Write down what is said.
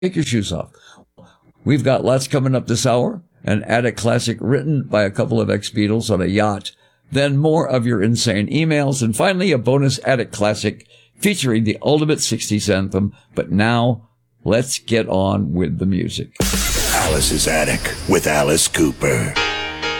Take your shoes off. We've got lots coming up this hour. An Attic Classic written by a couple of ex-Beatles on a yacht. Then more of your insane emails. And finally, a bonus Attic Classic featuring the ultimate 60s anthem. But now, let's get on with the music. Alice's Attic with Alice Cooper.